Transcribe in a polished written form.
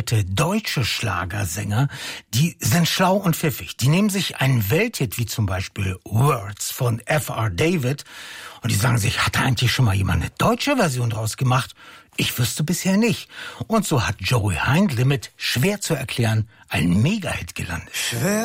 talentierte deutsche Schlagersänger, die sind schlau und pfiffig. Die nehmen sich einen Welthit wie zum Beispiel Words von F.R. David und die sagen sich, hat da eigentlich schon mal jemand eine deutsche Version draus gemacht? Ich wüsste bisher nicht. Und so hat Joey Heindle mit Schwer zu erklären einen Mega-Hit gelandet. Schwer